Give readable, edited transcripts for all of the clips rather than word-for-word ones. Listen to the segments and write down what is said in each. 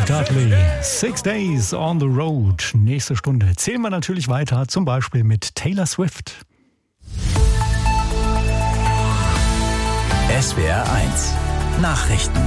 Dudley, 6 Days on the Road. Nächste Stunde zählen wir natürlich weiter, zum Beispiel mit Taylor Swift. SWR 1 Nachrichten.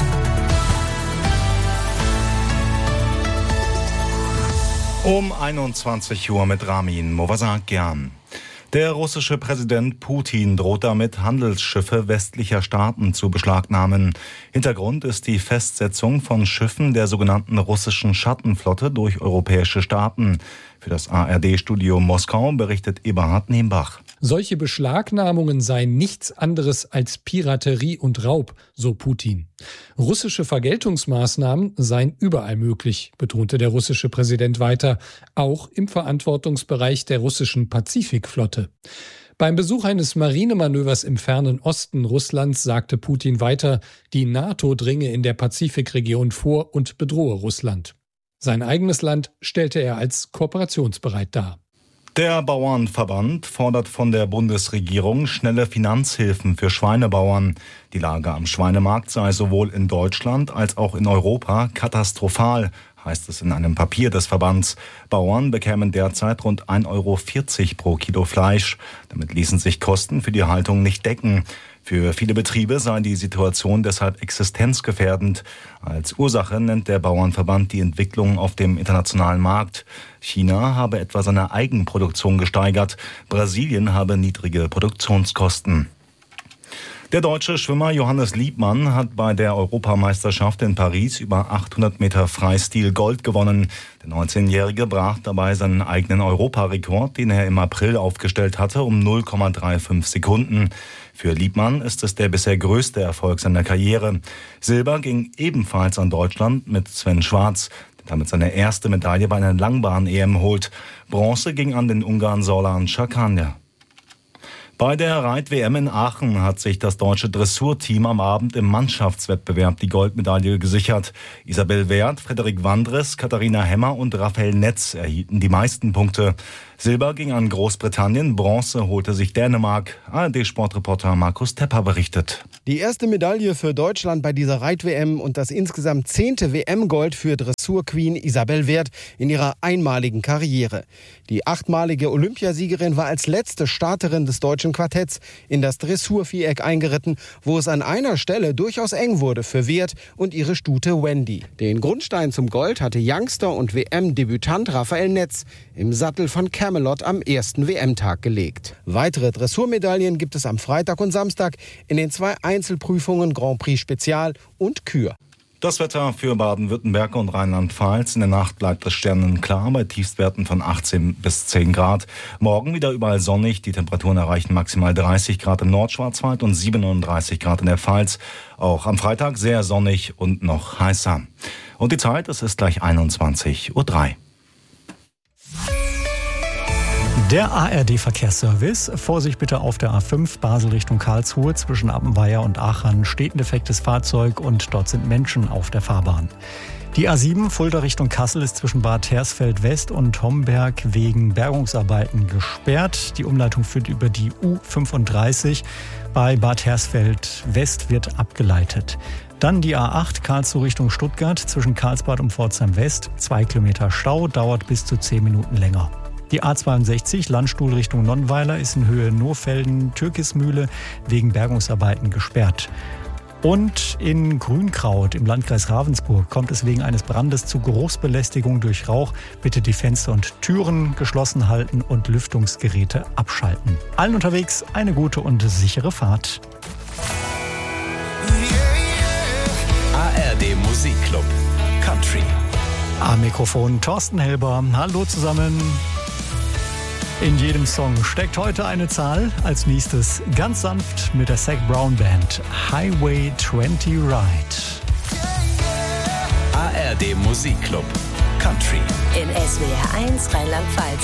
Um 21 Uhr mit Ramin Movasakian. Der russische Präsident Putin droht damit, Handelsschiffe westlicher Staaten zu beschlagnahmen. Hintergrund ist die Festsetzung von Schiffen der sogenannten russischen Schattenflotte durch europäische Staaten. Für das ARD-Studio Moskau berichtet Eberhard Nembach. Solche Beschlagnahmungen seien nichts anderes als Piraterie und Raub, so Putin. Russische Vergeltungsmaßnahmen seien überall möglich, betonte der russische Präsident weiter, auch im Verantwortungsbereich der russischen Pazifikflotte. Beim Besuch eines Marinemanövers im fernen Osten Russlands sagte Putin weiter, die NATO dringe in der Pazifikregion vor und bedrohe Russland. Sein eigenes Land stellte er als kooperationsbereit dar. Der Bauernverband fordert von der Bundesregierung schnelle Finanzhilfen für Schweinebauern. Die Lage am Schweinemarkt sei sowohl in Deutschland als auch in Europa katastrophal, heißt es in einem Papier des Verbands. Bauern bekämen derzeit rund 1,40 € pro Kilo Fleisch. Damit ließen sich Kosten für die Haltung nicht decken. Für viele Betriebe sei die Situation deshalb existenzgefährdend. Als Ursache nennt der Bauernverband die Entwicklung auf dem internationalen Markt. China habe etwa seine Eigenproduktion gesteigert. Brasilien habe niedrige Produktionskosten. Der deutsche Schwimmer Johannes Liebmann hat bei der Europameisterschaft in Paris über 800 Meter Freistil Gold gewonnen. Der 19-Jährige brach dabei seinen eigenen Europarekord, den er im April aufgestellt hatte, um 0,35 Sekunden. Für Liebmann ist es der bisher größte Erfolg seiner Karriere. Silber ging ebenfalls an Deutschland mit Sven Schwarz, der damit seine erste Medaille bei einer Langbahn-EM holt. Bronze ging an den Ungarn Zorlan Csakanya. Bei der Reit-WM in Aachen hat sich das deutsche Dressurteam am Abend im Mannschaftswettbewerb die Goldmedaille gesichert. Isabel Wert, Frederik Wandres, Katharina Hemmer und Raphael Netz erhielten die meisten Punkte. Silber ging an Großbritannien, Bronze holte sich Dänemark. ARD-Sportreporter Markus Tepper berichtet. Die erste Medaille für Deutschland bei dieser Reit-WM und das insgesamt 10. WM-Gold für Dressur-Queen Isabel Wert in ihrer einmaligen Karriere. Die 8-malige Olympiasiegerin war als letzte Starterin des deutschen Quartetts in das Dressurviereck eingeritten, wo es an einer Stelle durchaus eng wurde für Wert und ihre Stute Wendy. Den Grundstein zum Gold hatte Youngster und WM-Debütant Raphael Netz im Sattel von Camelot am ersten WM-Tag gelegt. Weitere Dressurmedaillen gibt es am Freitag und Samstag in den 2 Einzelprüfungen Grand Prix Spezial und Kür. Das Wetter für Baden-Württemberg und Rheinland-Pfalz. In der Nacht bleibt es sternenklar bei Tiefstwerten von 18 bis 10 Grad. Morgen wieder überall sonnig. Die Temperaturen erreichen maximal 30 Grad im Nordschwarzwald und 37 Grad in der Pfalz. Auch am Freitag sehr sonnig und noch heißer. Und die Zeit, es ist gleich 21:03 Uhr. Der ARD-Verkehrsservice. Vorsicht bitte auf der A5 Basel Richtung Karlsruhe. Zwischen Appenweier und Aachen steht ein defektes Fahrzeug und dort sind Menschen auf der Fahrbahn. Die A7 Fulda Richtung Kassel ist zwischen Bad Hersfeld West und Homberg wegen Bergungsarbeiten gesperrt. Die Umleitung führt über die U35. Bei Bad Hersfeld West wird abgeleitet. Dann die A8 Karlsruhe Richtung Stuttgart zwischen Karlsbad und Pforzheim West. 2 Kilometer Stau, dauert bis zu 10 Minuten länger. Die A62 Landstuhl Richtung Nonnweiler ist in Höhe Nohfelden-Türkismühle wegen Bergungsarbeiten gesperrt. Und in Grünkraut im Landkreis Ravensburg kommt es wegen eines Brandes zu Geruchsbelästigung durch Rauch. Bitte die Fenster und Türen geschlossen halten und Lüftungsgeräte abschalten. Allen unterwegs eine gute und sichere Fahrt. ARD Musikclub Country. Am Mikrofon Thorsten Helber. Hallo zusammen. In jedem Song steckt heute eine Zahl. Als nächstes ganz sanft mit der Zac Brown Band Highway 20 Ride. ARD Musikclub Country. In SWR 1 Rheinland-Pfalz.